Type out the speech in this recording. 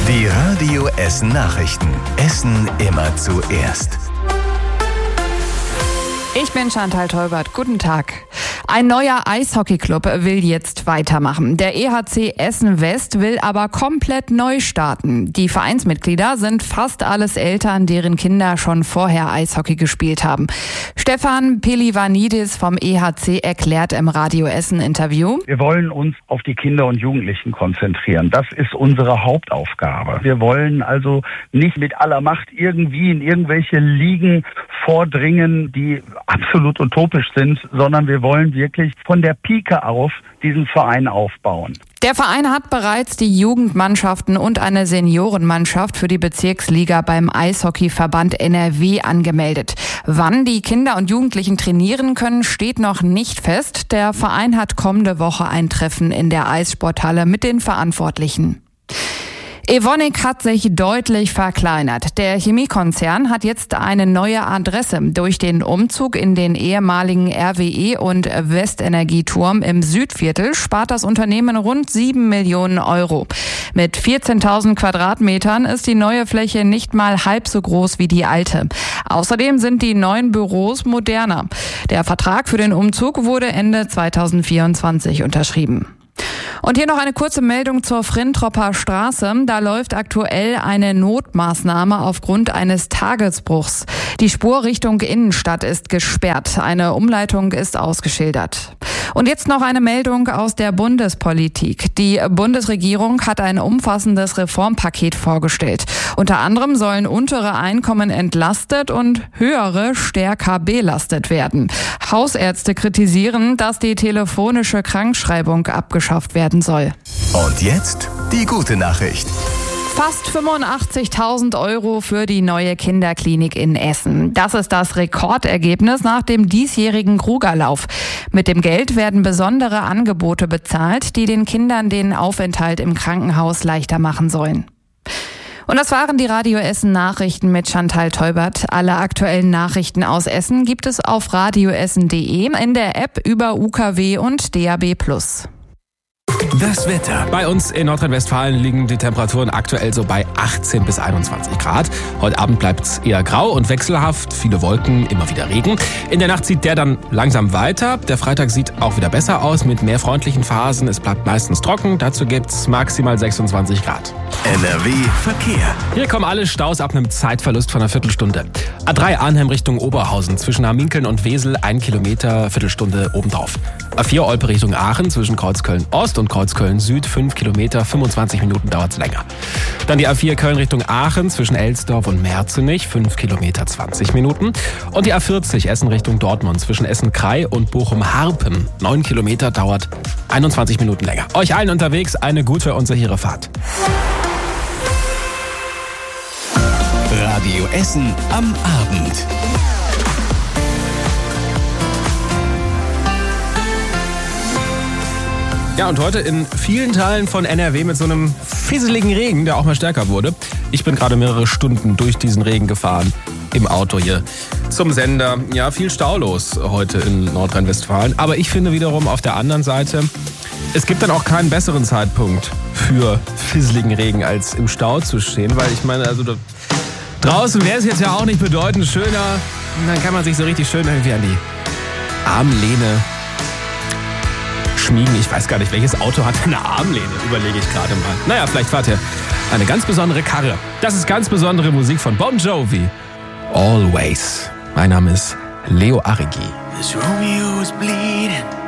Die Radio Essen Nachrichten. Essen immer zuerst. Ich bin Chantal Teubert. Guten Tag. Ein neuer Eishockeyclub will jetzt weitermachen. Der EHC Essen West will aber komplett neu starten. Die Vereinsmitglieder sind fast alles Eltern, deren Kinder schon vorher Eishockey gespielt haben. Stefan Pelivanidis vom EHC erklärt im Radio Essen Interview: Wir wollen uns auf die Kinder und Jugendlichen konzentrieren. Das ist unsere Hauptaufgabe. Wir wollen also nicht mit aller Macht irgendwie in irgendwelche Ligen vordringen, die absolut utopisch sind, sondern wir wollen wirklich von der Pike auf diesen Verein aufbauen. Der Verein hat bereits die Jugendmannschaften und eine Seniorenmannschaft für die Bezirksliga beim Eishockeyverband NRW angemeldet. Wann die Kinder und Jugendlichen trainieren können, steht noch nicht fest. Der Verein hat kommende Woche ein Treffen in der Eissporthalle mit den Verantwortlichen. Evonik hat sich deutlich verkleinert. Der Chemiekonzern hat jetzt eine neue Adresse. Durch den Umzug in den ehemaligen RWE und Westenergieturm im Südviertel spart das Unternehmen rund 7 Millionen Euro. Mit 14.000 Quadratmetern ist die neue Fläche nicht mal halb so groß wie die alte. Außerdem sind die neuen Büros moderner. Der Vertrag für den Umzug wurde Ende 2024 unterschrieben. Und hier noch eine kurze Meldung zur Frintropper Straße. Da läuft aktuell eine Notmaßnahme aufgrund eines Tagesbruchs. Die Spur Richtung Innenstadt ist gesperrt. Eine Umleitung ist ausgeschildert. Und jetzt noch eine Meldung aus der Bundespolitik. Die Bundesregierung hat ein umfassendes Reformpaket vorgestellt. Unter anderem sollen untere Einkommen entlastet und höhere stärker belastet werden. Hausärzte kritisieren, dass die telefonische Krankschreibung abgeschafft werden soll. Und jetzt die gute Nachricht. Fast 85.000 Euro für die neue Kinderklinik in Essen. Das ist das Rekordergebnis nach dem diesjährigen Krugerlauf. Mit dem Geld werden besondere Angebote bezahlt, die den Kindern den Aufenthalt im Krankenhaus leichter machen sollen. Und das waren die Radio Essen Nachrichten mit Chantal Teubert. Alle aktuellen Nachrichten aus Essen gibt es auf radioessen.de, in der App über UKW und DAB+. Das Wetter. Bei uns in Nordrhein-Westfalen liegen die Temperaturen aktuell so bei 18 bis 21 Grad. Heute Abend bleibt es eher grau und wechselhaft, viele Wolken, immer wieder Regen. In der Nacht zieht der dann langsam weiter. Der Freitag sieht auch wieder besser aus mit mehr freundlichen Phasen. Es bleibt meistens trocken, dazu gibt es maximal 26 Grad. NRW Verkehr. Hier kommen alle Staus ab einem Zeitverlust von einer Viertelstunde. A3 Arnhem Richtung Oberhausen, zwischen Aminkeln und Wesel 1 Kilometer, Viertelstunde obendrauf. A4 Olpe Richtung Aachen, zwischen Kreuzköln Ost und Kreuzköln Süd 5 Kilometer, 25 Minuten dauert es länger. Dann die A4 Köln Richtung Aachen, zwischen Elsdorf und Merzenich 5 Kilometer, 20 Minuten. Und die A40 Essen Richtung Dortmund, zwischen Essen-Krei und Bochum-Harpen 9 Kilometer, dauert 21 Minuten länger. Euch allen unterwegs eine gute und sichere Fahrt. Radio Essen am Abend. Ja, und heute in vielen Teilen von NRW mit so einem fisseligen Regen, der auch mal stärker wurde. Ich bin gerade mehrere Stunden durch diesen Regen gefahren im Auto hier zum Sender. Ja, viel Stau los heute in Nordrhein-Westfalen. Aber ich finde wiederum auf der anderen Seite, es gibt dann auch keinen besseren Zeitpunkt für fisseligen Regen, als im Stau zu stehen. Weil ich meine, also draußen wäre es jetzt ja auch nicht bedeutend schöner. Und dann kann man sich so richtig schön irgendwie an die Armlehne schmiegen. Ich weiß gar nicht, welches Auto hat eine Armlehne, überlege ich gerade mal. Naja, vielleicht fahrt ihr eine ganz besondere Karre. Das ist ganz besondere Musik von Bon Jovi. Always. Mein Name ist Leo Arrigi. This Romeo is bleeding.